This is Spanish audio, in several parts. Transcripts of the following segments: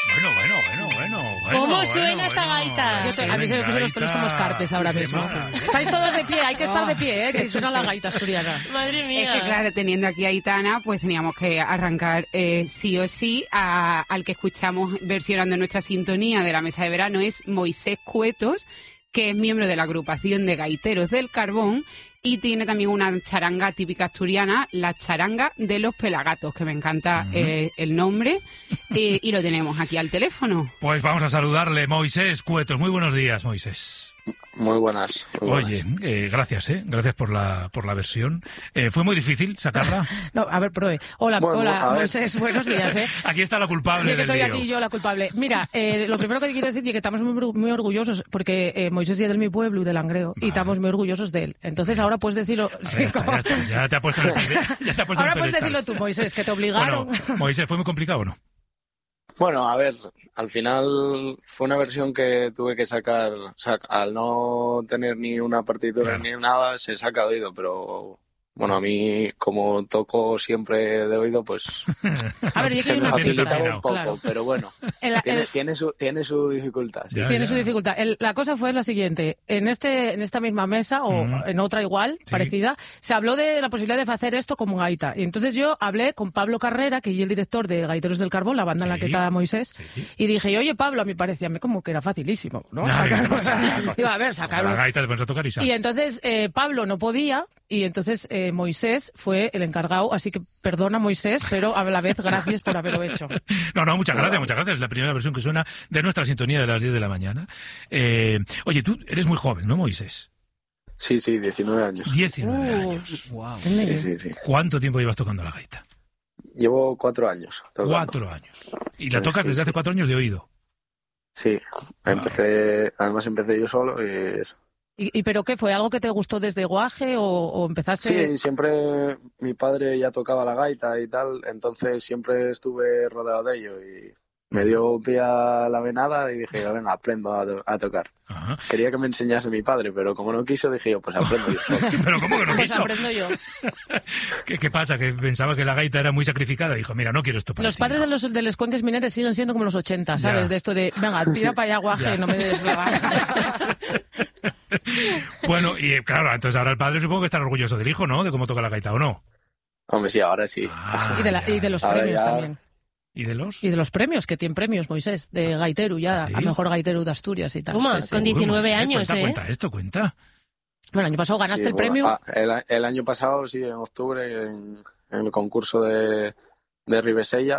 ¿Cómo suena esta gaita? A mí se me pusieron los pelos como escarpes ahora mismo. Estáis todos de pie, hay que estar de pie, que suena la gaita asturiana. Madre mía. Es que claro, teniendo aquí a Aitana, pues teníamos que arrancar sí o sí al que escuchamos versionando nuestra sintonía de la mesa de verano, es Moisés Cuetos, que es miembro de la agrupación de Gaiteros del Carbón y tiene también una charanga típica asturiana, la charanga de los Pelagatos, que me encanta el nombre, y lo tenemos aquí al teléfono. Pues vamos a saludarle, Moisés Cuetos. Muy buenos días, Moisés. Muy buenas. Oye, gracias, gracias por la versión. ¿Fue muy difícil sacarla? No, a ver, pruebe. Hola, Moisés, buenos días, Aquí está la culpable que del estoy lío. aquí yo la culpable. Mira, lo primero que quiero decir es que estamos muy orgullosos, porque Moisés es de mi pueblo y de Langreo, y estamos muy orgullosos de él. Entonces ahora puedes decirlo... Ya te ha puesto en el ahora puedes decirlo tú, Moisés, que te obligaron. Bueno, Moisés, ¿fue muy complicado o no? Bueno, a ver, al final fue una versión que tuve que sacar, o sea, al no tener ni una partitura ni nada, se saca de oído, pero bueno, a mí, como toco siempre de oído, pues a ver, se me facilitaba un poco, claro. Pero bueno, tiene su dificultad. ¿Sí? Tiene su dificultad. La cosa fue la siguiente, en esta misma mesa, o en otra igual, parecida, se habló de la posibilidad de hacer esto como gaita, y entonces yo hablé con Pablo Carrera, que es el director de Gaiteros del Carbón, la banda en la que está Moisés, y dije, oye, Pablo, a mí parecíame como que era facilísimo, ¿no? Digo, a ver, sacarlo. La gaita te pones a tocar y entonces Pablo no podía, y entonces Moisés fue el encargado, así que perdona, Moisés, pero a la vez gracias por haberlo hecho. No, muchas gracias. Es la primera versión que suena de nuestra sintonía de las 10 de la mañana. Oye, tú eres muy joven, ¿no, Moisés? Sí, 19 años. 19 años. Wow. Sí. ¿Cuánto tiempo llevas tocando la gaita? Llevo 4 años. Tocando. 4 años. ¿Y la tocas desde hace 4 años de oído? Sí, además empecé yo solo y eso. ¿Y pero qué fue? ¿Algo que te gustó desde guaje o empezaste...? Sí, siempre mi padre ya tocaba la gaita y tal, entonces siempre estuve rodeado de ello y me dio un día la venada y dije, venga, aprendo a tocar. Ajá. Quería que me enseñase mi padre, pero como no quiso, dije yo, pues aprendo yo solo. ¿Pero cómo que no Pues quiso? aprendo yo. ¿Qué pasa? Que pensaba que la gaita era muy sacrificada. Dijo, mira, no quiero esto para Los ti. padres de los cuenques mineres siguen siendo como los 80, ¿sabes? Ya. De esto de, venga, tira para allá guaje, no me des la gana. Bueno, y claro, entonces ahora el padre supongo que está orgulloso del hijo, ¿no? De cómo toca la gaita, ¿o no? Hombre, sí, ahora sí. Y de los Ahora premios ya... también. ¿Y de los? Y de los premios, que tienen premios, Moisés, de gaiteru ya, ¿Sí? a mejor gaiteru de Asturias y tal. Toma, Sí. con 19 años, Cuenta. Bueno, el año pasado ganaste Sí, el premio. El año pasado, sí, en octubre, en el concurso de Ribesella,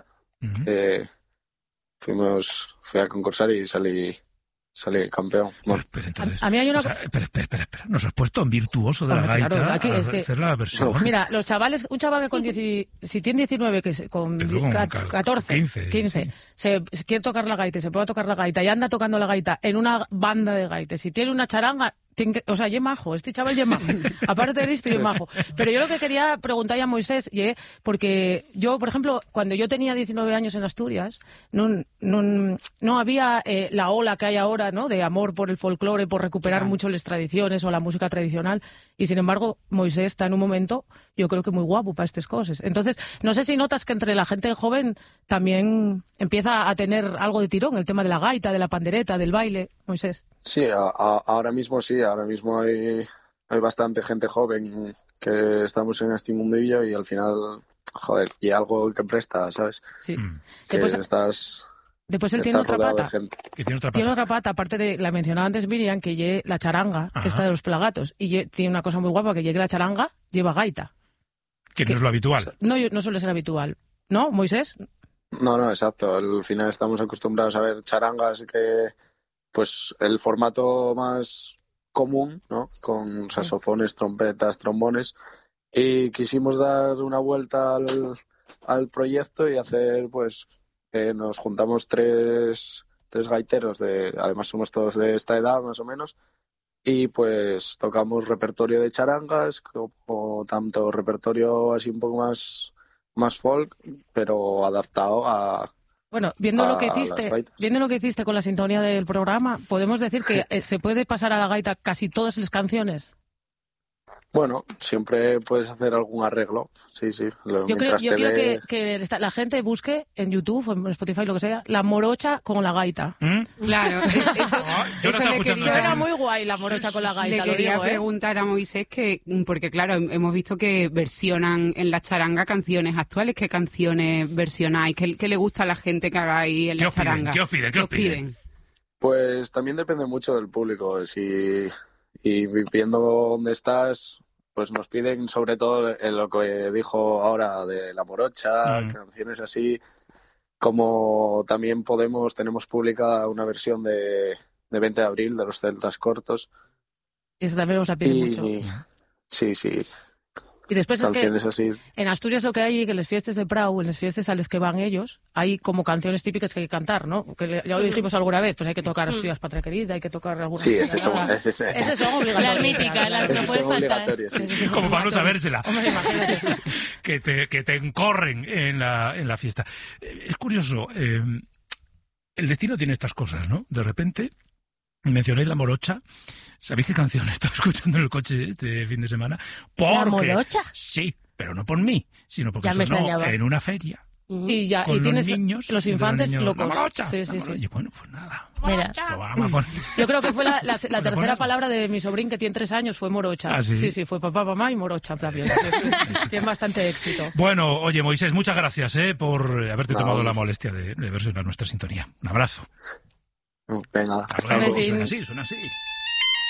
fui a concursar y salí campeón. Bueno. Pero entonces, A mí hay una... espera. ¿Nos has puesto en virtuoso de la Hombre, gaita claro, aquí a es que- hacer la versión? Mira, los chavales, un chaval que con si tiene 19, que con Empezó con 14, 15, se quiere tocar la gaita y se puede tocar la gaita y anda tocando la gaita en una banda de gaites, si tiene una charanga, o sea, ye majo, este chaval ye majo. Aparte de esto, ye majo. Pero yo lo que quería preguntar a Moisés, porque yo, por ejemplo, cuando yo tenía 19 años en Asturias, no había la ola que hay ahora, ¿no? De amor por el folclore, por recuperar mucho las tradiciones o la música tradicional. Y sin embargo, Moisés está en un momento, yo creo que muy guapo para estas cosas. Entonces, no sé si notas que entre la gente joven también empieza a tener algo de tirón, el tema de la gaita, de la pandereta, del baile, Moisés. Sí, ahora mismo hay bastante gente joven que estamos en este mundillo y al final, joder, y algo que presta, ¿sabes? Sí. Que Después él tiene otra rodeado de pata. gente. Que tiene otra pata. Tiene otra pata, aparte de, la mencionaba antes Miriam, que lleve la charanga, esta de los Pelagatos. Y tiene una cosa muy guapa, que llegue la charanga, lleva gaita. Que no es lo habitual. No suele ser habitual. ¿No, Moisés? No, exacto. Al final estamos acostumbrados a ver charangas que, pues, el formato más común, ¿no? Con saxofones, trompetas, trombones. Y quisimos dar una vuelta al proyecto y hacer, pues, nos juntamos tres gaiteros, además somos todos de esta edad más o menos, y pues tocamos repertorio de charangas, como tanto repertorio así un poco más folk, pero adaptado a... Bueno, viendo lo que hiciste con la sintonía del programa, podemos decir que se puede pasar a la gaita casi todas las canciones. Bueno, siempre puedes hacer algún arreglo, sí. Yo creo que la gente busque en YouTube o en Spotify, lo que sea, la morocha con la gaita. Claro, eso, Yo lo estaba escuchando Eso era también. muy guay, la morocha con la gaita, le lo quería digo, ¿eh? preguntar a Moisés porque claro, hemos visto que versionan en la charanga canciones actuales. ¿Qué canciones versionáis? ¿Qué le gusta a la gente que hagáis en ¿Qué la os piden? charanga? ¿Qué os piden? ¿Qué os piden? Pues también depende mucho del público. Y viendo dónde estás, pues nos piden sobre todo lo que dijo ahora de la morocha, canciones así, como también tenemos publicada una versión de 20 de abril de los Celtas Cortos. Eso también os la piden mucho. Sí. Y después es que Canciones así. en Asturias lo que hay, que en las fiestas de Prau, en las fiestas a las que van ellos, hay como canciones típicas que hay que cantar, ¿no? Que ya lo dijimos alguna vez, pues hay que tocar Asturias Patria Querida, hay que tocar alguna... Sí, ese son Esas son obligatorias. La mítica, la que no Esos puede son faltar. obligatorios, sí. Como para no sabérsela. Hombre, imagínate. que te encorren en la fiesta. Es curioso, el destino tiene estas cosas, ¿no? De repente, mencionáis la morocha. ¿Sabéis qué canción estaba escuchando en el coche este fin de semana? ¿La morocha? Sí, pero no por mí, sino porque Ya me sonó extrañaba. en una feria. Y Con tienes los niños, los y infantes los niños, locos. La morocha, Sí. Y bueno, pues nada. Mira, Lo vamos a poner. Yo creo que fue la tercera ponerlo. palabra de mi sobrín, que tiene 3 años, fue morocha. ¿Ah, sí? Sí, fue papá, mamá y morocha también. Sí. Tiene bastante éxito. Bueno, oye, Moisés, muchas gracias por haberte No, tomado la hombre. molestia de versionar nuestra sintonía. Un abrazo. Venga, Hasta luego. Besín. Suena así.